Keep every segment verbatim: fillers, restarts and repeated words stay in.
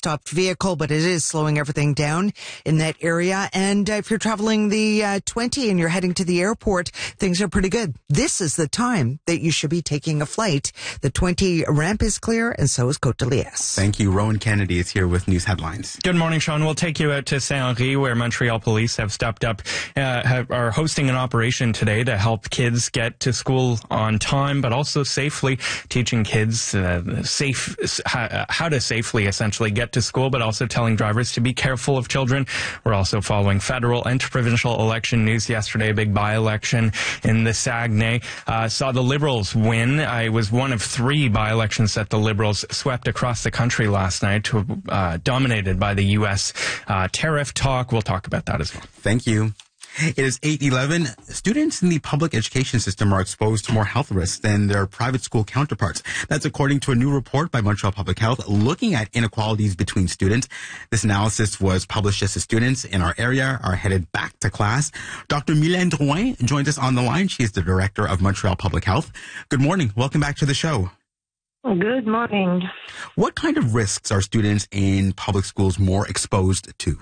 stopped vehicle, but it is slowing everything down in that area. And uh, if you're traveling the uh, twenty and you're heading to the airport, things are pretty good. This is the time that you should be taking a flight. The twenty ramp is clear, and so is Côte de Liesse. Thank you. Rowan Kennedy is here with news headlines. Good morning, Sean. We'll take you out to Saint-Henri, where Montreal police have stepped up, uh, have, are hosting an operation today to help kids get to school on time, but also safely, teaching kids uh, safe how, how to safely essentially get to school, but also telling drivers to be careful of children. We're also following federal and provincial election news yesterday. A big by-election in the Saguenay uh, saw the Liberals win. Uh, it was one of three by-elections that the Liberals swept across the country last night, to, uh, dominated by the U S uh, tariff talk. We'll talk about that as well. Thank you. It is eight eleven. Students in the public education system are exposed to more health risks than their private school counterparts. That's according to a new report by Montreal Public Health looking at inequalities between students. This analysis was published just as students in our area are headed back to class. Doctor Mylène Drouin joins us on the line. She is the director of Montreal Public Health. Good morning. Welcome back to the show. Good morning. What kind of risks are students in public schools more exposed to?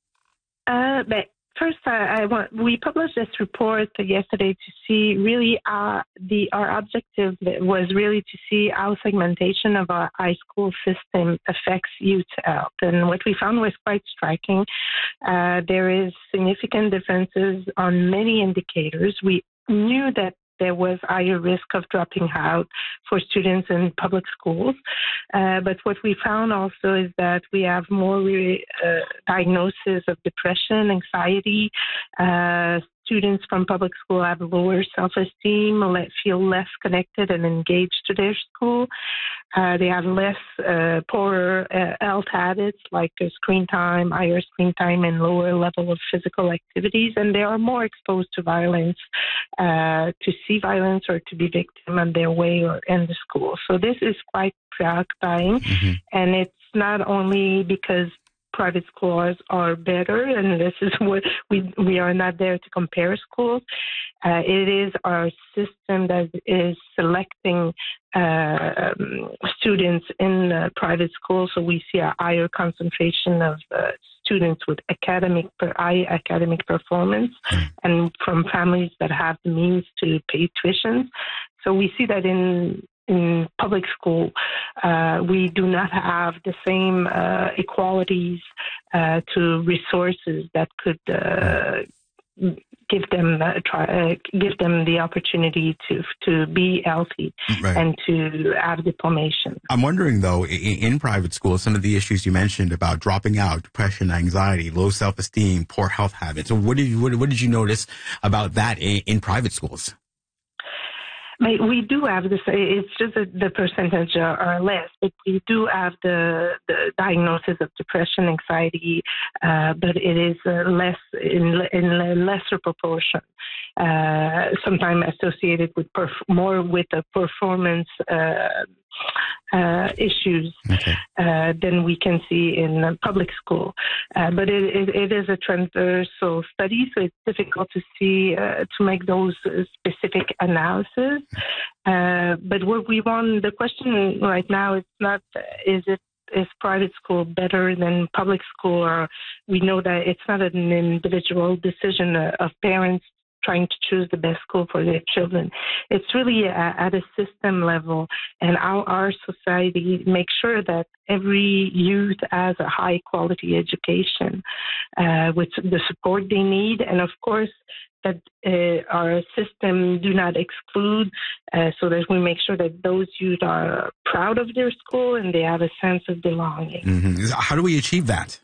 Uh, but First, I, I want, we published this report yesterday to see really uh, the our objective was really to see how segmentation of our high school system affects youth health. And what we found was quite striking. Uh, there is significant differences on many indicators. We knew that there was higher risk of dropping out for students in public schools. Uh, but what we found also is that we have more re- uh, diagnosis of depression, anxiety. Uh, students from public school have lower self-esteem, let, feel less connected and engaged to their school. Uh, they have less uh, poorer uh, health habits like uh, screen time, higher screen time, and lower level of physical activities. And they are more exposed to violence, uh, to see violence or to be victim on their way or in the school. So this is quite preoccupying. Mm-hmm. And it's not only because private schools are better, and this is what we we are not there to compare schools. Uh, it is our system that is selecting uh, um, students in uh, private schools, so we see a higher concentration of uh, students with academic per high academic performance, and from families that have the means to pay tuition. So we see that in In public school, uh, we do not have the same uh, equalities uh, to resources that could uh, give them uh, try, uh, give them the opportunity to to be healthy right. and to have diplomation. I'm wondering, though, in, in private schools, some of the issues you mentioned about dropping out, depression, anxiety, low self-esteem, poor health habits. So what did you what, what did you notice about that in, in private schools? We do have this, it's just that the percentage are less, but we do have the, the diagnosis of depression, anxiety, uh, but it is uh, less in, in a lesser proportion, uh, sometimes associated with perf- more with a performance uh, uh, issues okay. uh, than we can see in uh, public school. Uh, but it, it, it is a transversal study, so it's difficult to see, uh, to make those specific analyses. Uh, but what we want, the question right now is not, is it, is private school better than public school? Or we know that it's not an individual decision of parents trying to choose the best school for their children. It's really a, at a system level, and how our society makes sure that every youth has a high quality education uh, with the support they need, and of course that uh, our system do not exclude, uh, so that we make sure that those youth are proud of their school and they have a sense of belonging. Mm-hmm. How do we achieve that?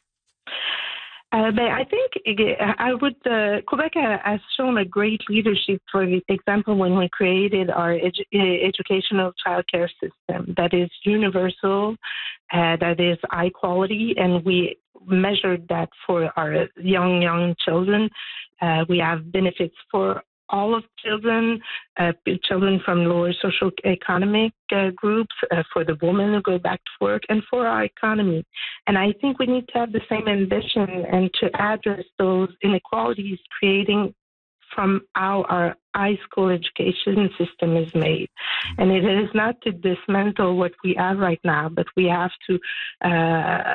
Uh, but I think I would, uh, Quebec has shown a great leadership. For example, when we created our edu- educational childcare system that is universal, uh, that is high quality, and we measured that for our young, young children. Uh, we have benefits for all of children, uh, children from lower social economic uh, groups, uh, for the women who go back to work, and for our economy. And I think we need to have the same ambition and to address those inequalities, creating from how our high school education system is made. And it is not to dismantle what we have right now, but we have to uh,